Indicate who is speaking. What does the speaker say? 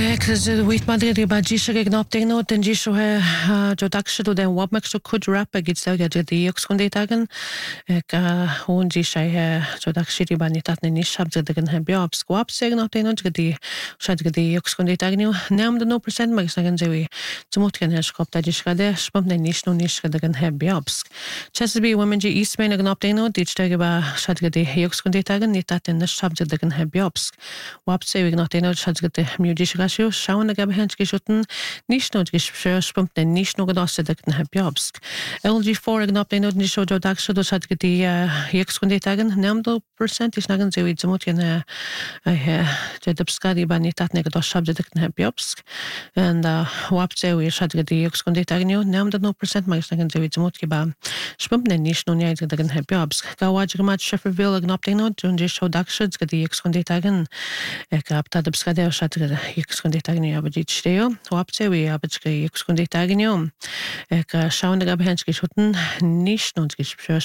Speaker 1: Wait Madrid ba gisha gnopting no den gisho he jo daksha do den wabmak so could rap git sa ga di exkondetagen ka hon gisha he jo dakshi ba nitat ne nishab zedegen he biab squab seg no den gdi shad gdi exkondetagen nam de no percent mag sagen zewi zumot ken he skop da gisha de spam ne nish no nish gdegen he biabsk Chesapeake women ji eastman gnopting no dit stege ba shad gdi exkondetagen nitat ne nishab zedegen he biabsk wab se no den shad gdi mudish Rasio schauen der Gabehensch geschotten nicht nur gespürt den nicht nur gedachten Herr Biobsk LG4 gnap den nicht so daksho das hat die exkondetagen namdo percent is nagen zewi zmutjen der dubskadi banitat ne gedacht habe den Herr Biobsk and wap zewi hat die exkondetagen namdo no percent mag nagen zewi zmutje ba spumpen nicht nur nicht den Herr Biobsk gawaj gemat Shefferville gnap den und so daksho die exkondetagen gab da dubskadi hat exkondetagen aber dit steo wapse we abetske exkondetagen ek schauen der Gabehensch geschotten nicht und